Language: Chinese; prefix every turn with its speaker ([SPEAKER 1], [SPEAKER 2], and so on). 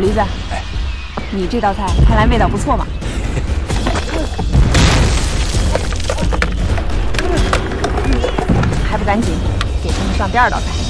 [SPEAKER 1] 驴子，你这道菜看来味道不错嘛。还不赶紧给他们上第二道菜？